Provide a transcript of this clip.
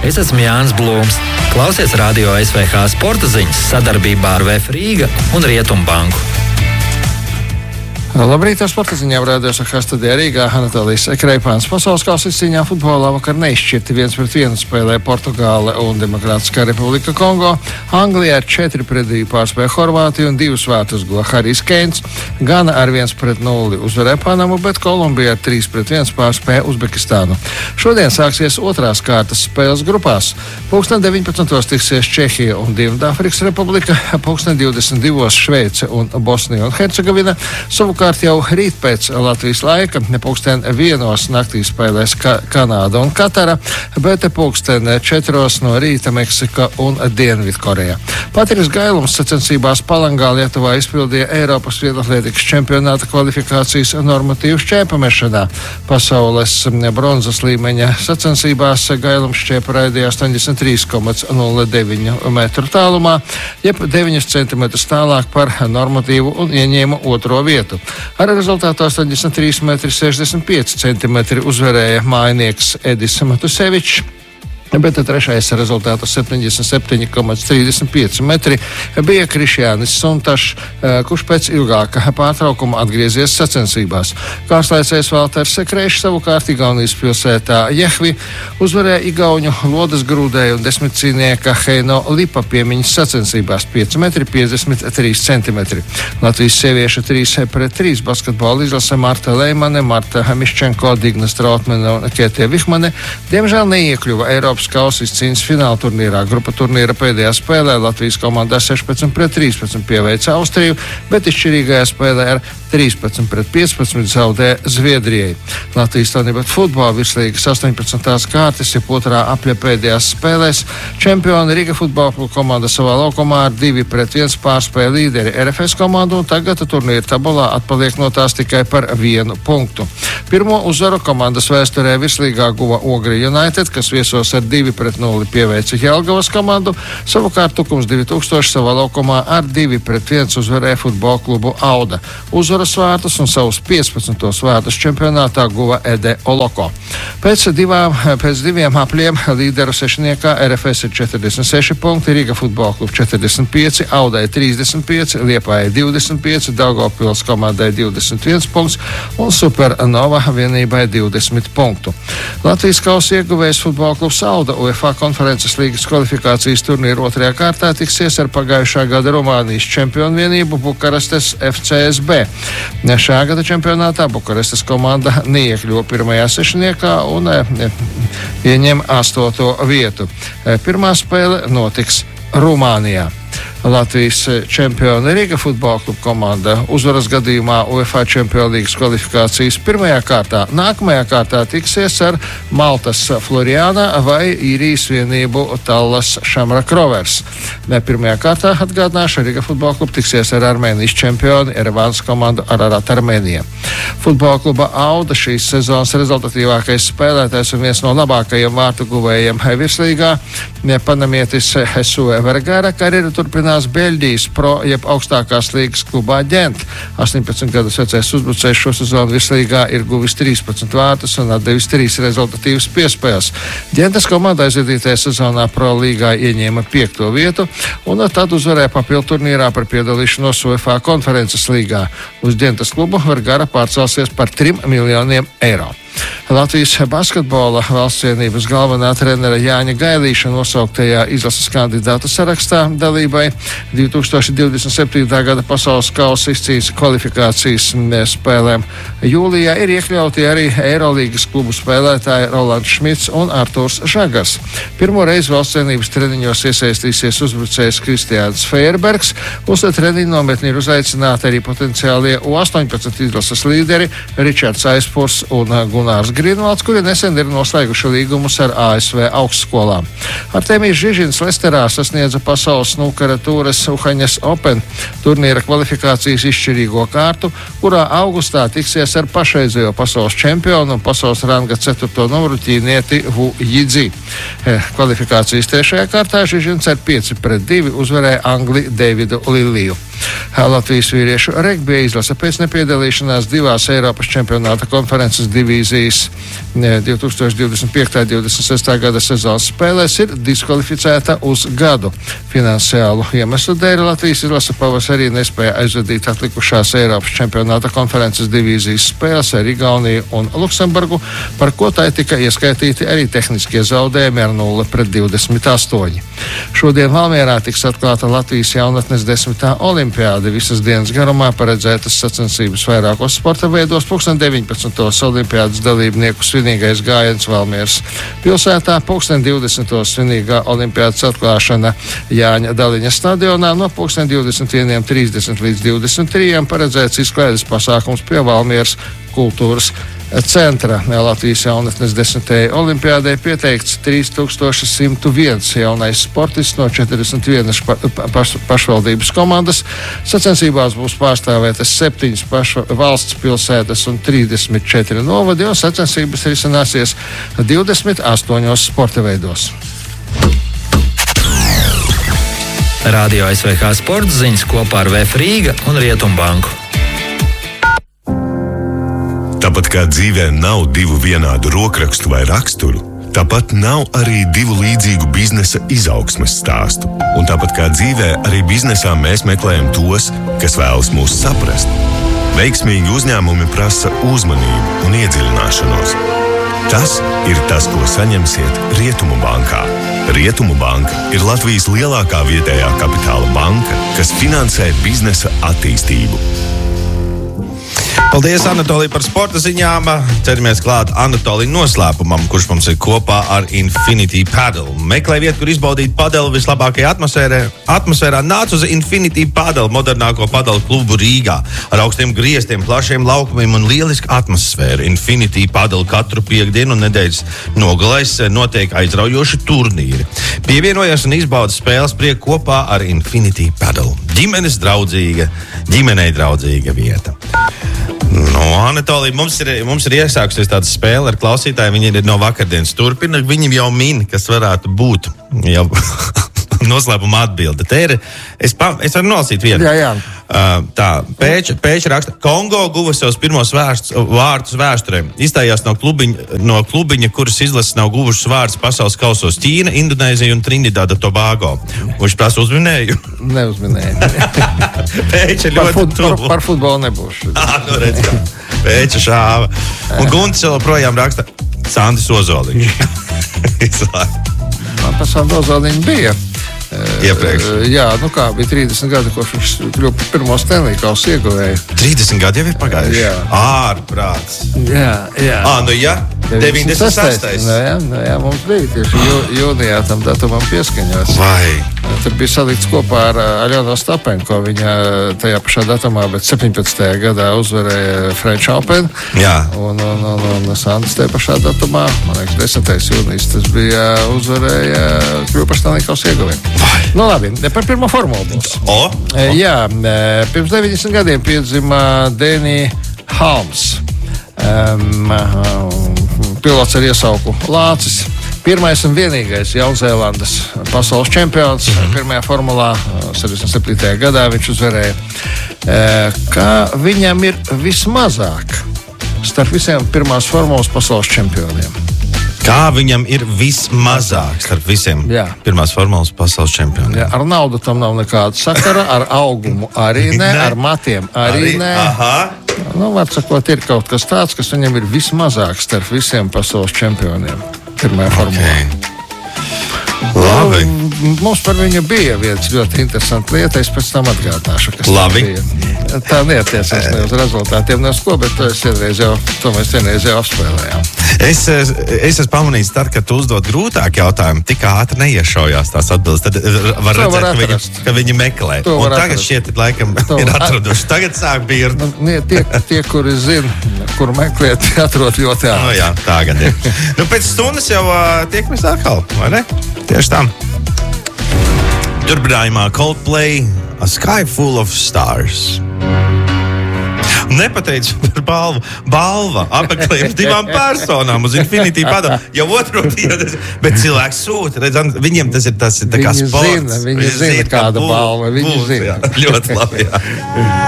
Es esmu Jānis Blūms. Klausies Radio SVH sporta ziņas sadarbībā ar VF Rīga un Rietumbanku. Labrīt, ar sporta ziņām Radio SVH studijā Rīgā Anatolijas Kreipāns. Pasaules kausa izcīņā futbolā vakar neizšķirti 1-1 spēlē Portugāle un Demokrātiskā Republika Kongo. Anglijā ar 4-2 pārspēja Horvātiju un 2 vārtus guva Harijs Keins. Gana ar 1-0 uzvarēja Panamu, bet Kolumbija ar 3-1 pārspēja Uzbekistānu. Šodien sāksies otrās kārtas spēles grupās. 19:00 tiksies Čehija un Dienvidāfrikas Republika, 22:00 Šveice un Bosnija un Hercegovina. Savukārt jau rīt pēc Latvijas laika 1:00 naktī spēlēs Kanāda un Katara, bet 4:00 no rīta Meksika un Dienvidkoreja. Patriks Gailums sacensībās Palangā Lietuvā izpildīja Eiropas vieglatlētikas čempionāta kvalifikācijas normatīvas šķēpamešanā. Pasaules bronzas līmeņa sacensībās Gailums šķēpa raidīja 83,09 metru tālumā, jeb 9 centimetrus tālāk par normatīvu un ieņēma otro vietu. Ar rezultātu 83,65 centimetri uzvarēja mājinieks Edis Matusevičs, bet trešais rezultāts 77,35 metri bija Krišjānis Suntašs, kurš pēc ilgāka pārtraukuma atgriezies sacensībās. Kārslaicējs Valters Krešs savukārt Igaunijas pilsētā Jehvi uzvarēja igauņu lodes grūdēju un desmitcīnieka Heino Lipa piemiņas sacensībās 5,53 centimetri. Latvijas sieviešu 3-3 basketbola izlase Marta Leimane, Marta Miščenko, Digna Strautmane un Kētie Vihmane diemžēl neiekļuva Eiropas kausa izcīņas fināla turnīrā. Grupa turnīra pēdējā spēlē Latvijas komandā 16-13 pieveica Austriju, bet izšķirīgajā spēlē ar 13-15 zaudēja Zviedrijai. Latvijas taunība futbola virslīgas 18. kārtas, jeb otrā apļa pēdējās spēlēs čempioni Riga futbola komanda savā laukumā ar 2-1 pārspēja līderi RFS komandu, un tagad turnīra tabulā atpaliek no tās tikai par 1 punktu. Pirmo uzvaru komandas vēsturē virslīgā guva Ogri United, kas viesos ar 2-0 pieveica Jelgavas komandu, savukārt Tukums 2000 savā laukumā ar 2-1 uzvarēja futbola klubu Auda. Uzvaras vārtus un savus 15. vārtus čempionātā guva Ede Oloko. Pēc diviem apļiem līderu sešniekā RFS ir 46 punkti, Riga futbola klubu 45, Audai 35, Liepājai 25, Daugavpils komandai 21 punkts un Supernova vienībai 20 punktu. Latvijas kausa ieguvējs futbola klubs Auda UEFA konferences līgas kvalifikācijas turnīra otrajā kārtā tiksies ar pagājušā gada Rumānijas čempionu vienību Bukarestes FCSB. Šā gada čempionātā Bukarestes komanda neiekļuva pirmajā sešniekā un ieņem 8. vietu. Pirmā spēle notiks Rumānijā. Latvijas čempiona Riga futbola kluba komanda uzvaras gadījumā UEFA Čempionu līgas kvalifikācijas pirmajā kārtā. Nākamajā kārtā tiksies ar Maltas Floriāna vai Īrijas vienību Tallas Shamrock Rovers. Pirmajā kārtā atgādināšu, Riga futbola kluba tiksies ar Armēnijas čempioni Erevānas komandu Ararat Armēnija. Futbola kluba Auda šīs sezonas rezultatīvākais spēlētājs un viens no labākajiem vārtu guvējiem virslīgā. Panamietis Hesue Vergara karjeru turpinās Beļģijas pro jeb augstākās līgas klubā Ģent. 18 gadus vecais uzbrucējs šo sezonu virslīgā ir guvis 13 vārtus un atdevis 3 rezultatīvas piespēles. Ģentes komanda aizvadītajā sezonā pro līgā ieņēma 5. vietu un tad uzvarēja papildu turnīrā par piedalīšanos UEFA konferences līgā. Uz Ģentes klubu Vergara pārcelsies par 3 miljoniem eiro. Latvijas basketbola valsts vienības galvenā trenera Jāņa Gailīša nosauktajā izlases kandidātu sarakstā dalībai 2027. gada pasaules kausa izcīņas kvalifikācijas spēlēm. Jūlijā ir iekļauti arī Eirolīgas klubu spēlētāji Rolands Šmits un Artūrs Žagars. Pirmo reizi valsts vienības treniņos iesaistīsies uzbrucējs Kristiāns Fejerbergs. Uz treniņu nometni ir uzaicināti arī potenciālie U18 izlases līderi Ričards Aizpurs un Gunārs Grīnvalds, kuri nesen ir noslēguši līgumus ar ASV augstskolām. Artemijs Žižins Lesterā sasniedza pasaules snukera tūres Uhaņas Open turnīra kvalifikācijas izšķirīgo kārtu, kurā augustā tiksies ar pašreizējo pasaules čempionu un pasaules ranga 4. numuru ķīnieti Wu Jidzi. Kvalifikācijas 3. kārtā Žižins ar 5-2 uzvarēja Angli Davidu Lilliju. Latvijas vīriešu regbija izlase pēc nepiedalīšanās divās Eiropas čempionāta konferences divīzijas 2025.–26. gada sezonas spēlēs ir diskvalificēta uz gadu. Finansiālu iemeslu dēļ Latvijas izlase pavasarī nespēja aizvadīt atlikušās Eiropas čempionāta konferences divīzijas spēles ar Igauniju un Luksemburgu, par ko tai tika ieskaitīti arī tehniskie zaudējumi ar 0-28. Šodien Valmierā tiks atklāta Latvijas jaunatnes 10. olimpiāde. Visas dienas garumā paredzētas sacensības vairākos sporta veidos. 19. olimpiādas dalībnieku svinīgais gājiens Valmieras pilsētā, 20. svinīgā olimpiādas atklāšana Jāņa Daliņa stadionā, no 21.30 līdz 23. paredzēts izklaides pasākums pie Valmieras kultūras centra. Latvijas jaunatnes 10. olimpiādē pieteikts 3101 jaunais sportists no 41 pašvaldības komandas. Sacensībās būs pārstāvētas 7 valsts pilsētas un 34 novadi, un sacensības risināsies 28 sporta veidos. Radio SVH sporta ziņas kopā ar VF Rīga un Rietumbanku. Tāpat kā dzīvē nav divu vienādu rokrakstu vai raksturu, tāpat nav arī divu līdzīgu biznesa izaugsmes stāstu. Un tāpat kā dzīvē, arī biznesā mēs meklējam tos, kas vēlas mūs saprast. Veiksmīgi uzņēmumi prasa uzmanību un iedziļināšanos. Tas ir tas, ko saņemsiet Rietumu bankā. Rietumu banka ir Latvijas lielākā vietējā kapitāla banka, kas finansē biznesa attīstību. Paldies, Anatolija, par sporta ziņām. Ķeramies klāt Anatolija noslēpumam, kurš mums ir kopā ar Infinity Paddle. Meklē vietu, kur izbaudīt padeli vislabākajā atmosfērā. Nāc uz Infinity Paddle, modernāko padelu klubu Rīgā. Ar augstiem griestiem, plašiem laukumiem un lielisku atmosfēru. Infinity Paddle katru piekdienu un nedēļas nogalēs notiek aizraujoši turnīri. Pievienojies un izbaudi spēles prieku kopā ar Infinity Paddle. Ģimenei draudzīga vieta. Anatolija, mums ir iesākusies tāda spēle ar klausītājiem. Viņi ir no vakardienas turpina. Viņam jau min, kas varētu būt jau noslēpuma atbilde. Te ir, es varu nolasīt vienu. Jā. Tā, Pēča raksta, Kongo guva savus pirmos vārdus vēsturē. Izstājās no klubiņa, kuras izlases nav guvušas vārdus pasaules kausos. Ķīna, Indonēzija un Trinidada Tobago. Viņš prasa uzminēju? Neuzminēju. Pēča ļoti tuvu. Par futbolu nebūšu. Nu redz, kā. Pēča šāva. Un Guntis joprojām raksta Sandis Ozoliņš. Man par Sandu Ozoliņu bija. Iepriekš. Jā, bija 30 gadi, kopš viņš kļuva par pirmo Stanley kausu ieguvēju. 30 gadi jau ir pagājuši? Jā. Ārprāts. Jā. 96. Jā, mums bija tieši jūnijā tam datumam pieskaņots. Vai? Tur bija salikts kopā ar Aļonu Stapenko. Viņa tajā pašā datumā, bet 17. gadā uzvarēja French Open. Jā. Un Sandis tajā pašā datumā, man liekas, 10. jūnijas, tas bija uzvarēja kļuva par Stanley kausu ieguvēju. Nu labi, par pirmo formulu būs. Jā, pirms 90 gadiem piedzima Denija Halms. Pilots ar iesauku Lācis. Pirmais un vienīgais Jaunzēlandes pasaules čempions. Pirmajā formulā 67. gadā viņš uzvarēja. Kā viņam ir vismazāk starp visiem pirmās formulas pasaules čempioniem? Kā viņam ir vismazāk starp visiem pirmās formulas pasaules čempioniem? Jā, ar naudu tam nav nekāda sakara, ar augumu arī ne, ar matiem arī ne. Var sakot, ir kaut kas tāds, kas viņam ir vismazāk starp visiem pasaules čempioniem pirmajā formulā. Labi. Mums par viņu bija viens ļoti interesants lieta. Es pēc tam atgādināšu, kas Labi. bija. Tā neatiecās ne uz rezultātiem, ne uz ko, bet mēs vienreiz jau apspēlējām. Es esmu pamanījis, tad, kad tu uzdod grūtāk jautājumu, tik ātri neiešaujās tās atbildes. Tad var redzēt, ka viņi meklē. Un tagad šķiet, laikam ir atraduši. Tagad sāk birt. Tie, kuri zina, kur meklēt, atrod ļoti ātri. Jā, tā gan ir. Pēc stundas jau tiekamies atkal, vai ne? Tieši tā. Turpinājumā Coldplay, A Sky Full of Stars. nepateicu par balvu. Balva apmeklējums 2 personām uz Infinity Paddle. Jau otro dienu, bet cilvēks sūta. Redz, viņiem tas ir tā kā sports. Viņi zina, kāda balva. Viņi zina. Ļoti labi, jā.